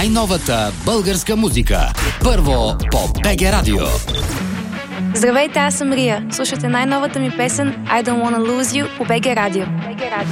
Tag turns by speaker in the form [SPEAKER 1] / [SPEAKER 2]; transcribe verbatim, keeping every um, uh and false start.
[SPEAKER 1] най-новата българска музика. Първо по БГ Радио.
[SPEAKER 2] Здравейте, аз съм Рия. Слушате най-новата ми песен I Don't Wanna Lose You по БГ Радио.